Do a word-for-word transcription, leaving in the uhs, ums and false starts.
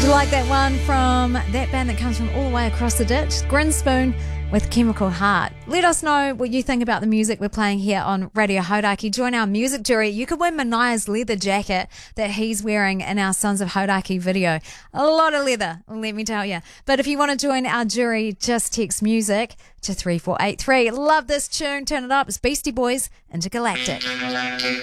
You like that one from that band that comes from all the way across the ditch, Grinspoon with Chemical Heart. Let us know what you think about the music we're playing here on Radio Hauraki. Join our music jury. You could win Manaya's leather jacket that he's wearing in our Sons of Hauraki video. A lot of leather, let me tell you. But if you want to join our jury, just text music to three four eight three. Love this tune. Turn it up. It's Beastie Boys, Intergalactic.